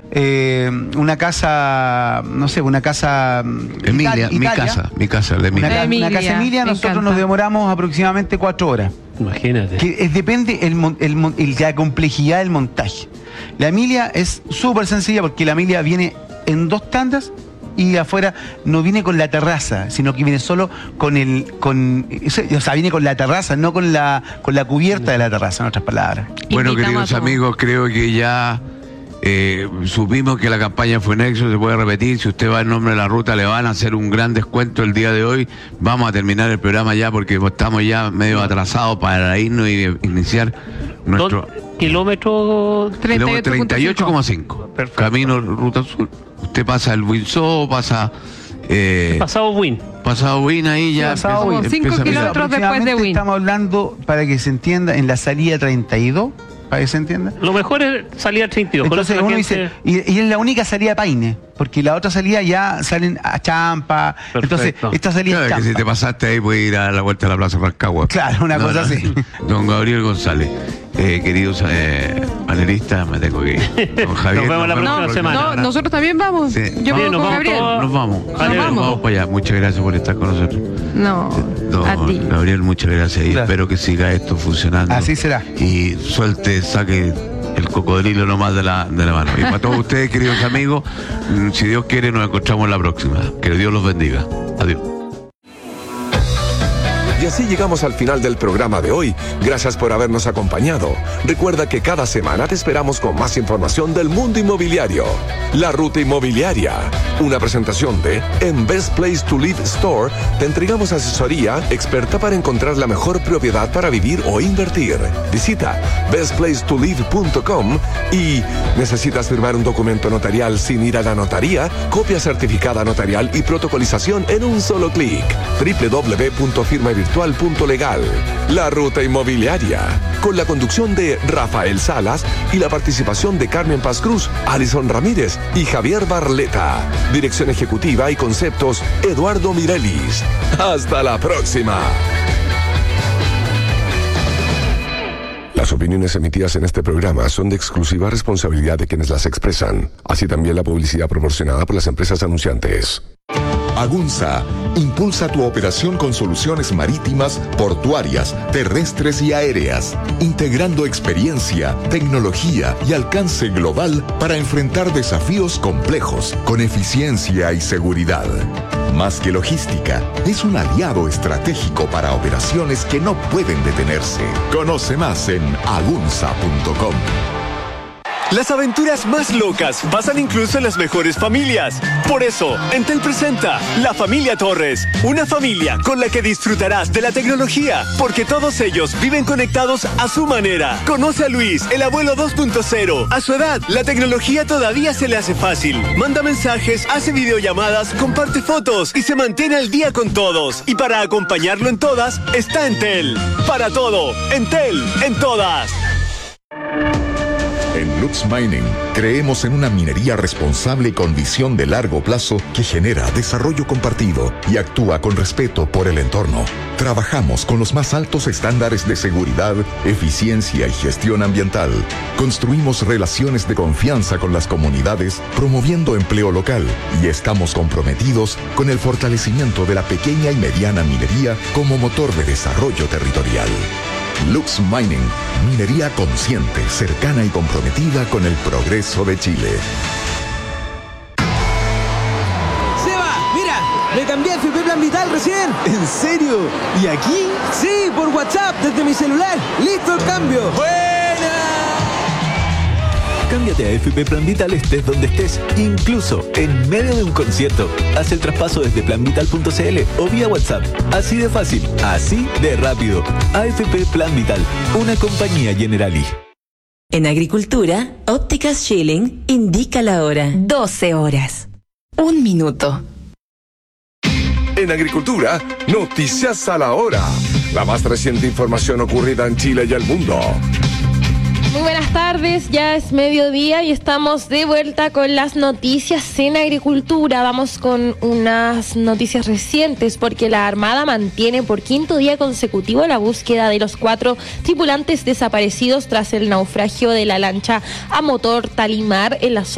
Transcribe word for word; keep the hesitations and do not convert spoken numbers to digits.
eh, una casa, no sé, una casa... Emilia, Italia, mi casa, mi casa, la Emilia. Una, Emilia, una casa Emilia, me nosotros encanta. nos demoramos aproximadamente cuatro horas. Imagínate. Que es, depende el, mon- el, mon- el- la complejidad del montaje. La Emilia es súper sencilla porque la Emilia viene en dos tandas y afuera no viene con la terraza, sino que viene solo con el, con, o sea, viene con la terraza, no con la, con la cubierta de la terraza, en otras palabras. Bueno, Invitamos queridos a todos. amigos, creo que ya eh, supimos que la campaña fue un éxito, se puede repetir. Si usted va en nombre de la ruta, le van a hacer un gran descuento el día de hoy. Vamos a terminar el programa ya porque estamos ya medio atrasados para irnos y iniciar nuestro Dos kilómetros. kilómetro treinta y ocho coma cinco. Perfecto. Camino Ruta Sur. Usted pasa el Winsó, pasa... Eh, Pasado Win. pasado Win ahí ya. Sí, pasado empieza- Win. Cinco empieza a mirar. kilómetros después de Aproximadamente Win. Estamos hablando, para que se entienda, en la salida treinta y dos, para que se entienda. Lo mejor es salir al treinta y dos. Con Entonces eso la uno gente- dice, y, y es la única salida a Paine, porque la otra salida ya salen a Champa. Entonces, Perfecto. esta salida Claro, es que si Champa. te pasaste ahí puedes ir a la vuelta a la Plaza Rancagua. Claro, una cosa así. Don Gabriel González, eh, queridos eh, panelistas, me tengo que ir. Don Javier, Nos vemos la próxima No, semana. no, nosotros también vamos. Sí. Yo Sí, voy nos con vamos Gabriel. todos. Nos vamos. Nos Nos vamos. vamos para allá. Muchas gracias por estar con nosotros. No, Don a ti. Gabriel, muchas gracias y Gracias. espero que siga esto funcionando. Así será. Y suelte, saque el cocodrilo nomás de la, de la mano. Y para todos ustedes, queridos amigos, mm, si Dios quiere, nos encontramos en la próxima. Que Dios los bendiga. Adiós. Y así llegamos al final del programa de hoy. Gracias por habernos acompañado. Recuerda que cada semana te esperamos con más información del mundo inmobiliario. La Ruta Inmobiliaria, una presentación de En Best Place to Live Store. Te entregamos asesoría experta para encontrar la mejor propiedad para vivir o invertir. Visita best place to live punto com y ¿necesitas firmar un documento notarial sin ir a la notaría? Copia certificada notarial y protocolización en un solo clic. doble u doble u doble u punto firma virtual punto legal. La Ruta Inmobiliaria, con la conducción de Rafael Salas y la participación de Carmen Paz Cruz, Alison Ramírez y Javier Barleta. Dirección ejecutiva y conceptos, Eduardo Mirelis. Hasta la próxima. Las opiniones emitidas en este programa son de exclusiva responsabilidad de quienes las expresan, así también la publicidad proporcionada por las empresas anunciantes. Agunza impulsa tu operación con soluciones marítimas, portuarias, terrestres y aéreas, integrando experiencia, tecnología y alcance global para enfrentar desafíos complejos con eficiencia y seguridad. Más que logística, es un aliado estratégico para operaciones que no pueden detenerse. Conoce más en agunza punto com. Las aventuras más locas pasan incluso en las mejores familias. Por eso, Entel presenta La Familia Torres, una familia con la que disfrutarás de la tecnología, porque todos ellos viven conectados a su manera. Conoce a Luis, el abuelo dos punto cero. A su edad, la tecnología todavía se le hace fácil. Manda mensajes, hace videollamadas, comparte fotos y se mantiene al día con todos. Y para acompañarlo en todas, está Entel. Para todo, Entel, en todas. En Lux Mining creemos en una minería responsable y con visión de largo plazo que genera desarrollo compartido y actúa con respeto por el entorno. Trabajamos con los más altos estándares de seguridad, eficiencia y gestión ambiental. Construimos relaciones de confianza con las comunidades, promoviendo empleo local, y estamos comprometidos con el fortalecimiento de la pequeña y mediana minería como motor de desarrollo territorial. Lux Mining, minería consciente, cercana y comprometida con el progreso de Chile. ¡Seba! ¡Mira! ¡Le cambié a F P Plan Vital recién! ¿En serio? ¿Y aquí? Sí, por WhatsApp, desde mi celular. ¡Listo el cambio! ¡Buena! Cámbiate a F P Plan Vital estés donde estés, incluso en medio de un concierto. Haz el traspaso desde plan vital punto c l o vía WhatsApp. Así de fácil, así de rápido. A F P Plan Vital, una compañía Generali. En agricultura, Ópticas Schilling indica la hora. doce horas. Un minuto. En agricultura, noticias a la hora. La más reciente información ocurrida en Chile y el mundo. Muy buenas tardes, ya es mediodía y estamos de vuelta con las noticias en agricultura. Vamos con unas noticias recientes porque la Armada mantiene por quinto día consecutivo la búsqueda de los cuatro tripulantes desaparecidos tras el naufragio de la lancha a motor Talimar en la zona